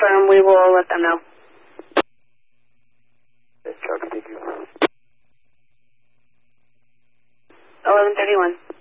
confirm. We will let them know. Copy, thank you. 11:31.